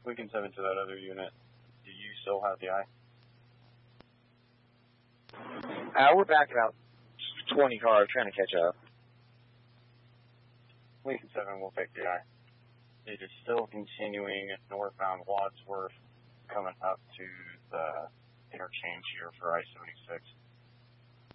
Lincoln 7 to that other unit. Do you still have the eye? We're back about 20 cars trying to catch up. Lincoln 7 will take the eye. It is still continuing northbound Wadsworth, coming up to the interchange here for I-76.